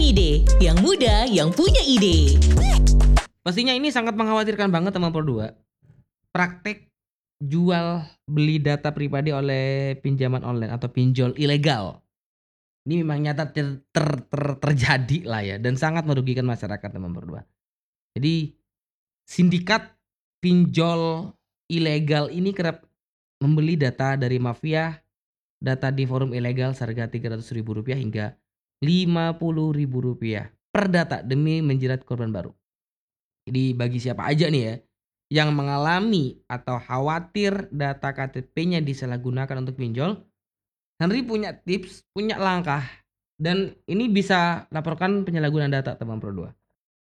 Ide, yang muda yang punya ide. Pastinya ini sangat mengkhawatirkan banget teman berdua. Praktek jual beli data pribadi oleh pinjaman online atau pinjol ilegal. Ini memang nyata terjadi lah ya, dan sangat merugikan masyarakat teman berdua. Jadi sindikat pinjol ilegal ini kerap membeli data dari mafia, data di forum ilegal seharga Rp300.000 hingga Rp50.000 per data demi menjerat korban baru. Jadi bagi siapa aja nih ya yang mengalami atau khawatir data KTP-nya disalahgunakan untuk pinjol, Henry punya tips, punya langkah, dan ini bisa laporkan penyalahgunaan data teman berdua.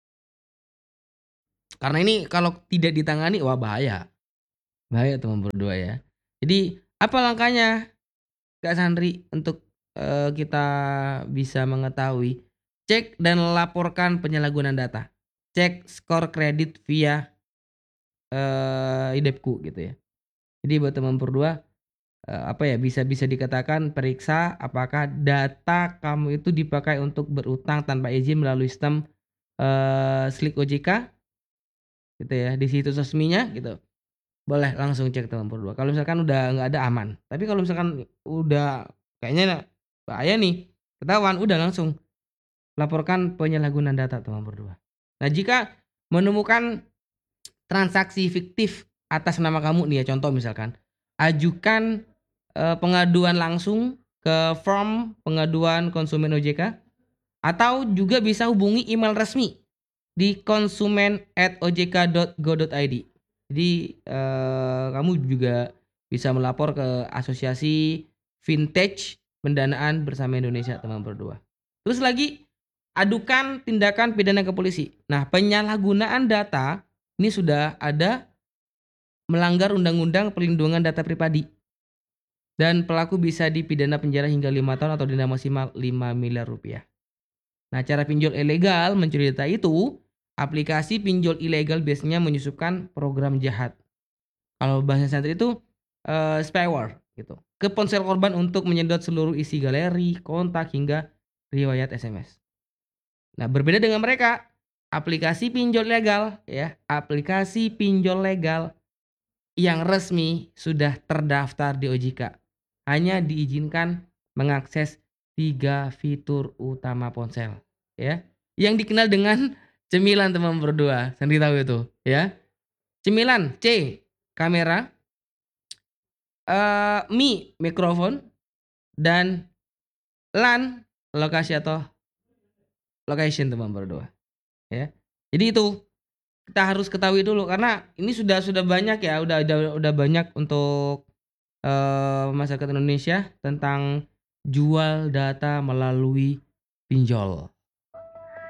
Karena ini kalau tidak ditangani, wah bahaya teman berdua ya. Jadi apa langkahnya Kak Sandri untuk kita bisa mengetahui? Cek dan laporkan penyalahgunaan data. Cek skor kredit via Idepku gitu ya. Jadi buat teman berdua, bisa dikatakan periksa apakah data kamu itu dipakai untuk berutang tanpa izin melalui sistem Slik OJK gitu ya, di situs resminya gitu. Boleh langsung cek teman berdua. Kalau misalkan udah nggak ada, aman. Tapi kalau misalkan udah kayaknya bahaya nih, ketahuan, udah langsung laporkan penyalahgunaan data teman berdua. Nah, jika menemukan transaksi fiktif atas nama kamu nih ya, contoh misalkan, ajukan pengaduan langsung ke form pengaduan konsumen OJK, atau juga bisa hubungi email resmi di konsumen@ojk.go.id. Jadi kamu juga bisa melapor ke Asosiasi Vintage Pendanaan Bersama Indonesia teman berdua. Terus lagi, adukan tindakan pidana ke polisi. Nah, penyalahgunaan data ini sudah ada melanggar Undang-Undang Perlindungan Data Pribadi. Dan pelaku bisa dipidana penjara hingga 5 tahun atau denda maksimal Rp5 miliar. Nah, cara pinjol ilegal mencuri data itu, aplikasi pinjol ilegal biasanya menyusupkan program jahat. Kalau bahasa santri itu spyware gitu, ke ponsel korban untuk menyedot seluruh isi galeri, kontak hingga riwayat SMS. Nah, berbeda dengan mereka, aplikasi pinjol legal yang resmi sudah terdaftar di OJK hanya diizinkan mengakses 3 fitur utama ponsel ya, yang dikenal dengan cemilan teman berdua. Sendiri tahu itu ya. Cemilan C, kamera, Mi, mikrofon, dan LAN, lokasi atau location teman berdua ya. Jadi itu kita harus ketahui dulu, karena ini sudah banyak ya, udah banyak untuk masyarakat Indonesia tentang jual data melalui pinjol.